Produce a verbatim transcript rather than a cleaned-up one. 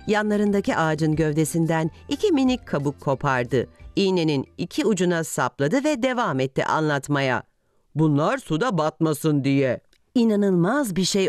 Yanlarındaki ağacın gövdesinden iki minik kabuk kopardı. İğnenin iki ucuna sapladı ve devam etti anlatmaya. Bunlar suda batmasın diye. İnanılmaz bir şey